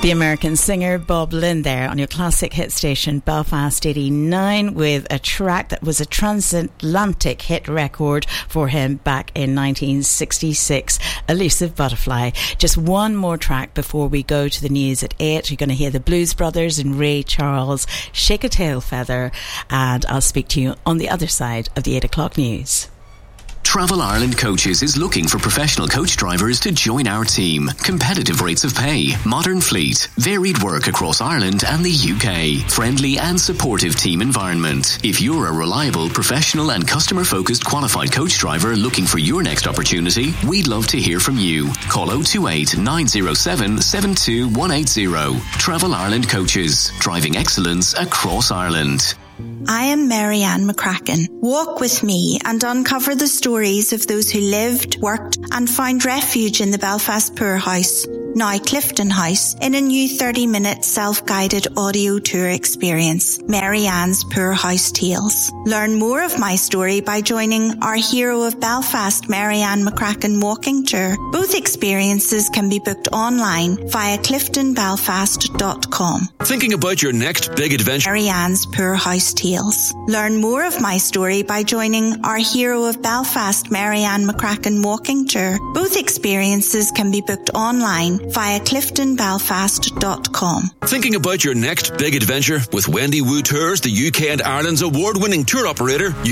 The American singer Bob Lynn there on your classic hit station Belfast 89 with a track that was a transatlantic hit record for him back in 1966, Elusive Butterfly. Just one more track before we go to the news at 8. You're going to hear the Blues Brothers and Ray Charles, Shake a Tail Feather, and I'll speak to you on the other side of the 8 o'clock news. Travel Ireland Coaches is looking for professional coach drivers to join our team. Competitive rates of pay, modern fleet, varied work across Ireland and the UK, friendly and supportive team environment. If you're a reliable, professional and customer-focused qualified coach driver looking for your next opportunity, we'd love to hear from you. Call 028 907 72180. Travel Ireland Coaches, driving excellence across Ireland. I am Marianne McCracken. Walk with me and uncover the stories of those who lived, worked and found refuge in the Belfast Poorhouse, now Clifton House, in a new 30-minute self-guided audio tour experience, Marianne's Poorhouse Tales. Learn more of my story by joining our Hero of Belfast, Marianne McCracken walking tour. Both experiences can be booked online via cliftonbelfast.com. Thinking about your next big adventure? Marianne's Poorhouse Tales. Learn more of my story by joining our Hero of Belfast, Marianne McCracken walking tour. Both experiences can be booked online via cliftonbelfast.com. Thinking about your next big adventure? With Wendy Wu Tours, the UK and Ireland's award-winning tour operator, you